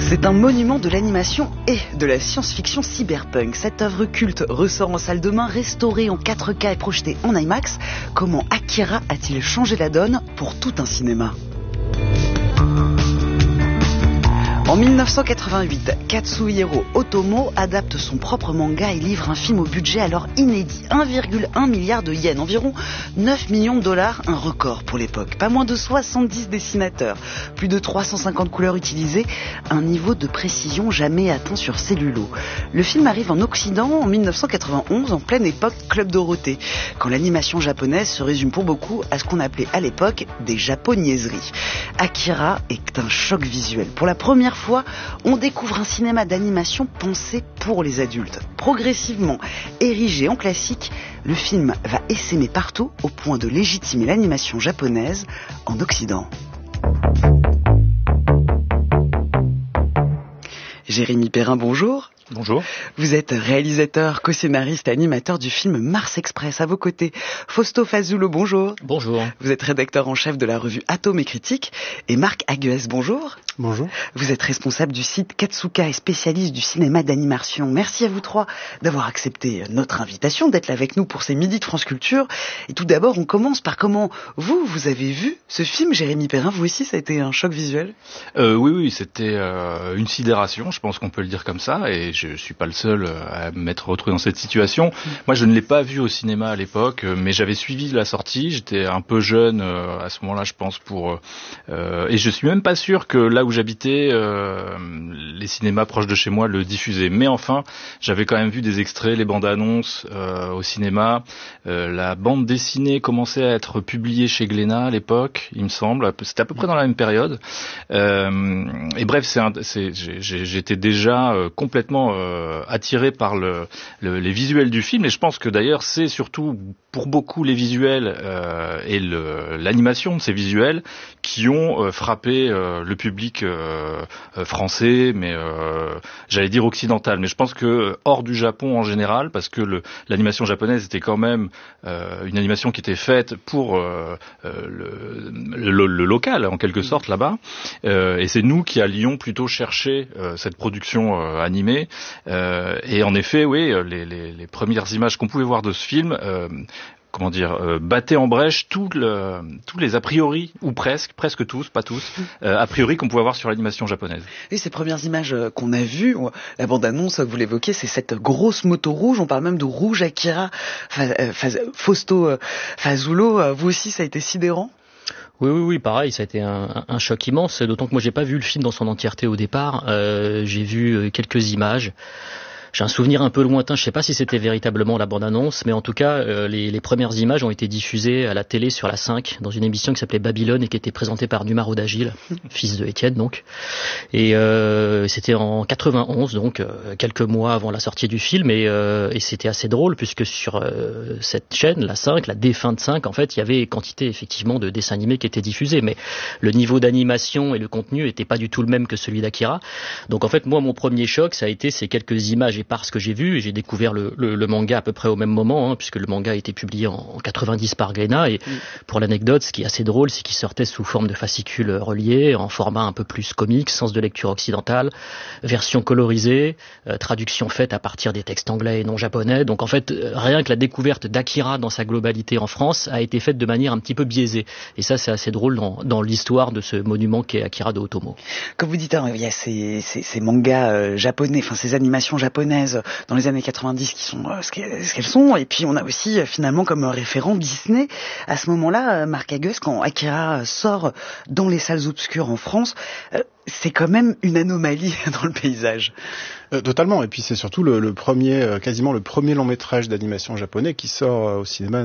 C'est un monument de l'animation et de la science-fiction cyberpunk. Cette œuvre culte ressort en salle demain, restaurée en 4K et projetée en IMAX. Comment Akira a-t-il changé la donne pour tout un cinéma ? En 1988, Katsuhiro Otomo adapte son propre manga et livre un film au budget alors inédit, 1,1 milliard de yens, environ 9 millions de dollars, un record pour l'époque. Pas moins de 70 dessinateurs, plus de 350 couleurs utilisées, un niveau de précision jamais atteint sur cellulo. Le film arrive en Occident en 1991, en pleine époque Club Dorothée, quand l'animation japonaise se résume pour beaucoup à ce qu'on appelait à l'époque des japoniaiseries. Akira est un choc visuel. Pour la première fois, on découvre un cinéma d'animation pensé pour les adultes. Progressivement érigé en classique, le film va essaimer partout au point de légitimer l'animation japonaise en Occident. Jérémy Perrin, bonjour. Bonjour. Vous êtes réalisateur, co-scénariste et animateur du film Mars Express. À vos côtés, Fausto Fazulo, bonjour. Bonjour. Vous êtes rédacteur en chef de la revue Atome et Critique. Et Marc Agues, bonjour. Bonjour. Vous êtes responsable du site Katsuka et spécialiste du cinéma d'animation. Merci à vous trois d'avoir accepté notre invitation, d'être là avec nous pour ces Midis de France Culture. Et tout d'abord, on commence par comment vous avez vu ce film, Jérémy Perrin. Vous aussi, ça a été un choc visuel ? Oui, c'était une sidération, je pense qu'on peut le dire comme ça, et je suis pas le seul à m'être retrouvé dans cette situation. Moi, je ne l'ai pas vu au cinéma à l'époque, mais j'avais suivi la sortie. J'étais un peu jeune à ce moment-là, je pense, et je suis même pas sûr que là où j'habitais, les cinémas proches de chez moi le diffusaient. Mais enfin, j'avais quand même vu des extraits, les bandes annonces au cinéma. La bande dessinée commençait à être publiée chez Glénat à l'époque, il me semble. C'était à peu près dans la même période. Et bref, j'étais déjà complètement attiré par les visuels du film, et je pense que d'ailleurs c'est surtout pour beaucoup les visuels et l'animation de ces visuels qui ont frappé le public français, mais j'allais dire occidental, mais je pense que hors du Japon en général, parce que l'animation japonaise était quand même une animation qui était faite pour le local en quelque sorte là-bas, et c'est nous qui allions plutôt chercher cette production animée. Et en effet, oui, les premières images qu'on pouvait voir de ce film, battaient en brèche tous les a priori, ou presque tous, pas tous, a priori qu'on pouvait avoir sur l'animation japonaise. Et ces premières images qu'on a vues, la bande-annonce, vous l'évoquez, c'est cette grosse moto rouge, on parle même de rouge Akira. Fausto Fazulo, vous aussi, ça a été sidérant ? Oui, pareil, ça a été un choc immense, d'autant que moi j'ai pas vu le film dans son entièreté au départ, j'ai vu quelques images. J'ai un souvenir un peu lointain, je sais pas si c'était véritablement la bande-annonce, mais en tout cas, les premières images ont été diffusées à la télé sur la 5, dans une émission qui s'appelait Babylone et qui était présentée par Numaro d'Agile, fils de Étienne donc. Et c'était en 91, donc quelques mois avant la sortie du film, et c'était assez drôle puisque sur cette chaîne, la 5, la défunte 5, en fait, il y avait quantité effectivement de dessins animés qui étaient diffusés, mais le niveau d'animation et le contenu était pas du tout le même que celui d'Akira. Donc en fait, moi, mon premier choc, ça a été ces quelques images par ce que j'ai vu, et j'ai découvert le manga à peu près au même moment, puisque le manga a été publié en 90 par Glénat, et pour l'anecdote, ce qui est assez drôle, c'est qu'il sortait sous forme de fascicules reliés, en format un peu plus comique, sens de lecture occidentale, version colorisée, traduction faite à partir des textes anglais et non japonais. Donc en fait, rien que la découverte d'Akira dans sa globalité en France a été faite de manière un petit peu biaisée, et ça c'est assez drôle dans l'histoire de ce monument qu'est Akira de Otomo. Comme vous dites, il y a ces mangas japonais, enfin ces animations japonaises dans les années 90 qui sont ce qu'elles sont, et puis on a aussi finalement comme référent Disney à ce moment-là, Marc Agues, quand Akira sort dans les salles obscures en France, c'est quand même une anomalie dans le paysage. Totalement, et puis c'est surtout quasiment le premier long métrage d'animation japonais qui sort au cinéma